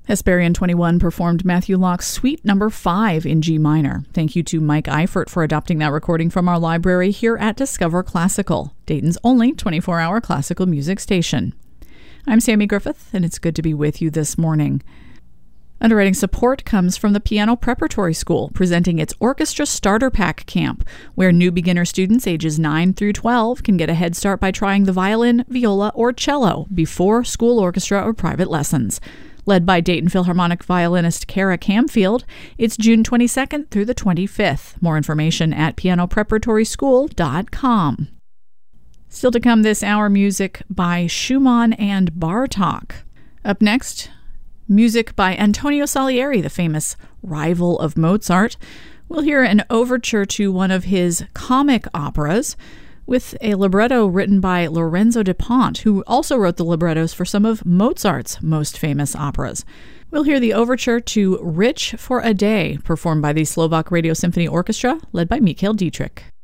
Hesperian 21 performed Matthew Locke's Suite No. 5 in G minor. Thank you to Mike Eifert for adopting that recording from our library here at Discover Classical, Dayton's only 24-hour classical music station. I'm Sammy Griffith, and it's good to be with you this morning. Underwriting support comes from the Piano Preparatory School, presenting its Orchestra Starter Pack Camp, where new beginner students ages 9 through 12 can get a head start by trying the violin, viola, or cello before school orchestra or private lessons. Led by Dayton Philharmonic violinist Kara Camfield, it's June 22nd through the 25th. More information at pianopreparatoryschool.com. Still to come this hour, music by Schumann and Bartók. Up next, music by Antonio Salieri, the famous rival of Mozart. We'll hear an overture to one of his comic operas, with a libretto written by Lorenzo de Pont, who also wrote the librettos for some of Mozart's most famous operas. We'll hear the overture to Rich for a Day, performed by the Slovak Radio Symphony Orchestra, led by Mikhail Dietrich.